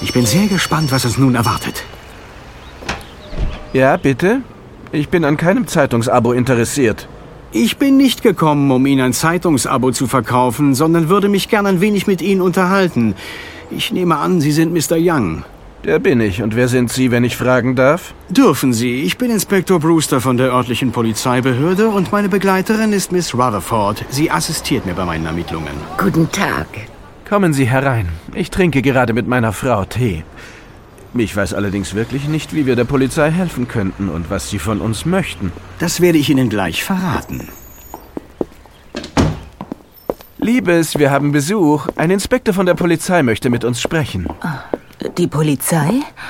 Ich bin sehr gespannt, was uns nun erwartet. Ja, bitte? Ich bin an keinem Zeitungsabo interessiert. Ich bin nicht gekommen, um Ihnen ein Zeitungsabo zu verkaufen, sondern würde mich gern ein wenig mit Ihnen unterhalten. Ich nehme an, Sie sind Mr. Young. Der bin ich. Und wer sind Sie, wenn ich fragen darf? Dürfen Sie. Ich bin Inspektor Brewster von der örtlichen Polizeibehörde und meine Begleiterin ist Miss Rutherford. Sie assistiert mir bei meinen Ermittlungen. Guten Tag. Kommen Sie herein. Ich trinke gerade mit meiner Frau Tee. Ich weiß allerdings wirklich nicht, wie wir der Polizei helfen könnten und was sie von uns möchten. Das werde ich Ihnen gleich verraten. Liebes, wir haben Besuch. Ein Inspektor von der Polizei möchte mit uns sprechen. Die Polizei?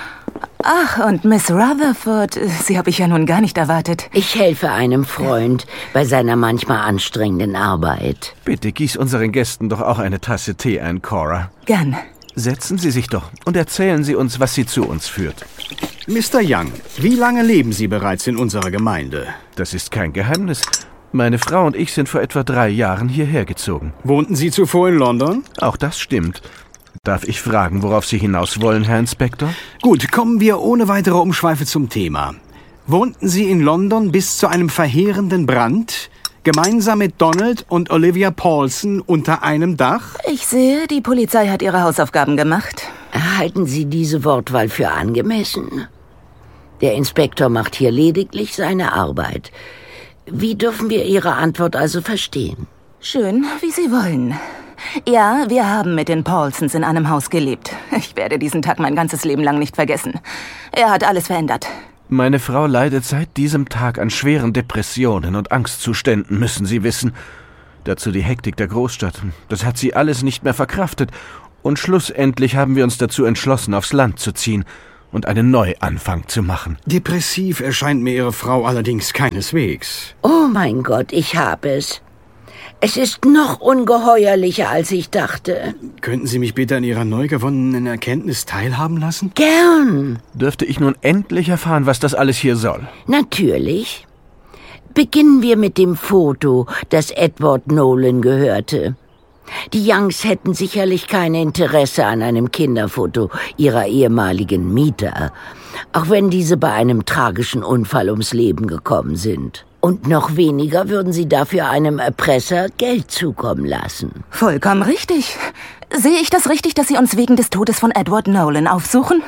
Ach, und Miss Rutherford, Sie habe ich ja nun gar nicht erwartet. Ich helfe einem Freund bei seiner manchmal anstrengenden Arbeit. Bitte gieß unseren Gästen doch auch eine Tasse Tee ein, Cora. Gern. Setzen Sie sich doch und erzählen Sie uns, was Sie zu uns führt. Mr. Young, wie lange leben Sie bereits in unserer Gemeinde? Das ist kein Geheimnis. Meine Frau und ich sind vor etwa 3 Jahren hierher gezogen. Wohnten Sie zuvor in London? Auch das stimmt. Darf ich fragen, worauf Sie hinaus wollen, Herr Inspektor? Gut, kommen wir ohne weitere Umschweife zum Thema. Wohnten Sie in London bis zu einem verheerenden Brand, gemeinsam mit Donald und Olivia Paulson unter einem Dach? Ich sehe, die Polizei hat ihre Hausaufgaben gemacht. Halten Sie diese Wortwahl für angemessen? Der Inspektor macht hier lediglich seine Arbeit. Wie dürfen wir Ihre Antwort also verstehen? Schön, wie Sie wollen. Ja, wir haben mit den Paulsons in einem Haus gelebt. Ich werde diesen Tag mein ganzes Leben lang nicht vergessen. Er hat alles verändert. Meine Frau leidet seit diesem Tag an schweren Depressionen und Angstzuständen, müssen Sie wissen. Dazu die Hektik der Großstadt. Das hat sie alles nicht mehr verkraftet. Und schlussendlich haben wir uns dazu entschlossen, aufs Land zu ziehen und einen Neuanfang zu machen. Depressiv erscheint mir Ihre Frau allerdings keineswegs. Oh mein Gott, ich habe es. Es ist noch ungeheuerlicher, als ich dachte. Könnten Sie mich bitte an Ihrer neu gewonnenen Erkenntnis teilhaben lassen? Gern. Dürfte ich nun endlich erfahren, was das alles hier soll? Natürlich. Beginnen wir mit dem Foto, das Edward Nolan gehörte. Die Youngs hätten sicherlich kein Interesse an einem Kinderfoto ihrer ehemaligen Mieter, auch wenn diese bei einem tragischen Unfall ums Leben gekommen sind. Und noch weniger würden sie dafür einem Erpresser Geld zukommen lassen. Vollkommen richtig. Sehe ich das richtig, dass Sie uns wegen des Todes von Edward Nolan aufsuchen?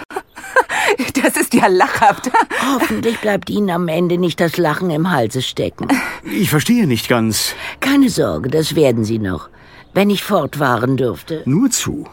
Das ist ja lachhaft. Hoffentlich bleibt Ihnen am Ende nicht das Lachen im Halse stecken. Ich verstehe nicht ganz. Keine Sorge, das werden Sie noch, wenn ich fortfahren dürfte. Nur zu.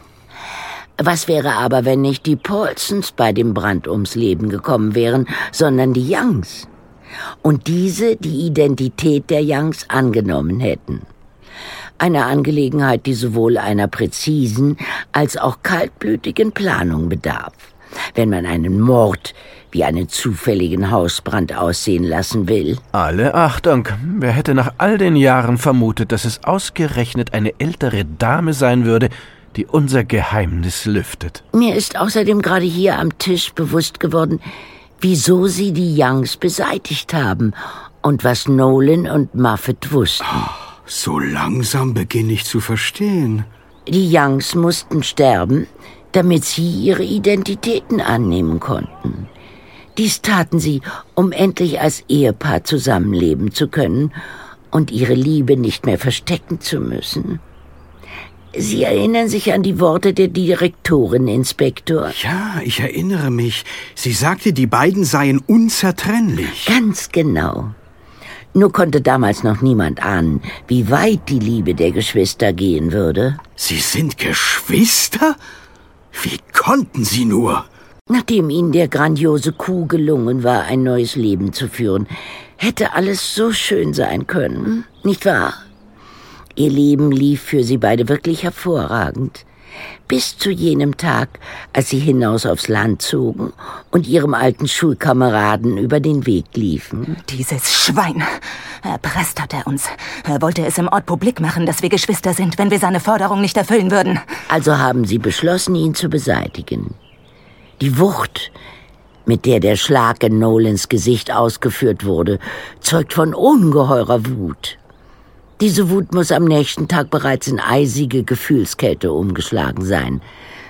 Was wäre aber, wenn nicht die Paulsons bei dem Brand ums Leben gekommen wären, sondern die Youngs? Und diese die Identität der Youngs angenommen hätten. Eine Angelegenheit, die sowohl einer präzisen als auch kaltblütigen Planung bedarf, wenn man einen Mord wie einen zufälligen Hausbrand aussehen lassen will. Alle Achtung! Wer hätte nach all den Jahren vermutet, dass es ausgerechnet eine ältere Dame sein würde, die unser Geheimnis lüftet? Mir ist außerdem gerade hier am Tisch bewusst geworden, wieso sie die Youngs beseitigt haben und was Nolan und Muffet wussten. So langsam beginne ich zu verstehen. Die Youngs mussten sterben, damit sie ihre Identitäten annehmen konnten. Dies taten sie, um endlich als Ehepaar zusammenleben zu können und ihre Liebe nicht mehr verstecken zu müssen. Sie erinnern sich an die Worte der Direktorin, Inspektor? Ja, ich erinnere mich. Sie sagte, die beiden seien unzertrennlich. Ganz genau. Nur konnte damals noch niemand ahnen, wie weit die Liebe der Geschwister gehen würde. Sie sind Geschwister? Wie konnten Sie nur? Nachdem ihnen der grandiose Coup gelungen war, ein neues Leben zu führen, hätte alles so schön sein können, nicht wahr? Ihr Leben lief für sie beide wirklich hervorragend. Bis zu jenem Tag, als sie hinaus aufs Land zogen und ihrem alten Schulkameraden über den Weg liefen. Dieses Schwein. Erpresst hat er uns. Er wollte es im Ort publik machen, dass wir Geschwister sind, wenn wir seine Forderung nicht erfüllen würden. Also haben sie beschlossen, ihn zu beseitigen. Die Wucht, mit der der Schlag in Nolans Gesicht ausgeführt wurde, zeugt von ungeheurer Wut. Diese Wut muss am nächsten Tag bereits in eisige Gefühlskälte umgeschlagen sein.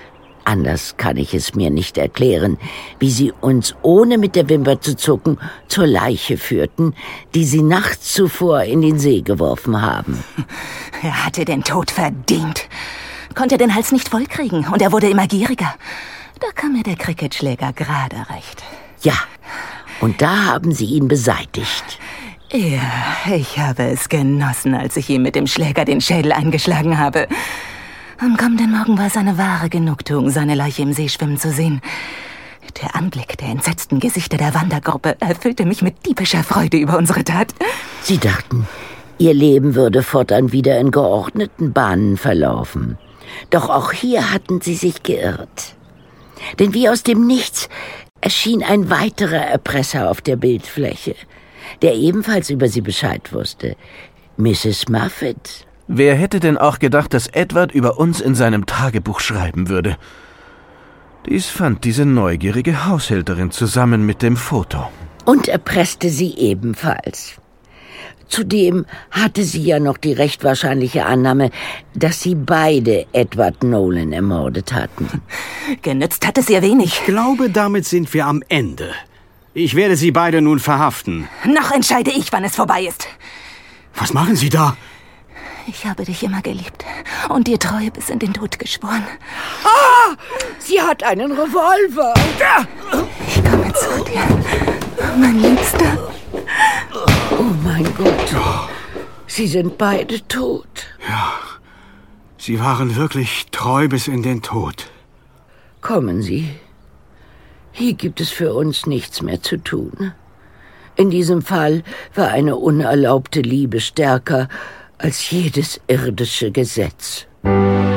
Anders kann ich es mir nicht erklären, wie sie uns, ohne mit der Wimper zu zucken, zur Leiche führten, die sie nachts zuvor in den See geworfen haben. Er hatte den Tod verdient. Konnte den Hals nicht vollkriegen und er wurde immer gieriger. Da kam mir der Cricketschläger gerade recht. Ja, und da haben sie ihn beseitigt. Ja, ich habe es genossen, als ich ihm mit dem Schläger den Schädel eingeschlagen habe. Am kommenden Morgen war es eine wahre Genugtuung, seine Leiche im See schwimmen zu sehen. Der Anblick der entsetzten Gesichter der Wandergruppe erfüllte mich mit diebischer Freude über unsere Tat. Sie dachten, ihr Leben würde fortan wieder in geordneten Bahnen verlaufen. Doch auch hier hatten sie sich geirrt. Denn wie aus dem Nichts erschien ein weiterer Erpresser auf der Bildfläche, der ebenfalls über sie Bescheid wusste. Mrs. Muffet. Wer hätte denn auch gedacht, dass Edward über uns in seinem Tagebuch schreiben würde? Dies fand diese neugierige Haushälterin zusammen mit dem Foto. Und erpresste sie ebenfalls. Zudem hatte sie ja noch die recht wahrscheinliche Annahme, dass sie beide Edward Nolan ermordet hatten. Genützt hat es ihr wenig. Ich glaube, damit sind wir am Ende. Ich werde Sie beide nun verhaften. Noch entscheide ich, wann es vorbei ist. Was machen Sie da? Ich habe dich immer geliebt und dir Treue bis in den Tod geschworen. Ah! Sie hat einen Revolver. Ich komme zu dir, mein Liebster. Oh mein Gott. Sie sind beide tot. Ja, Sie waren wirklich treu bis in den Tod. Kommen Sie. Hier gibt es für uns nichts mehr zu tun. In diesem Fall war eine unerlaubte Liebe stärker als jedes irdische Gesetz.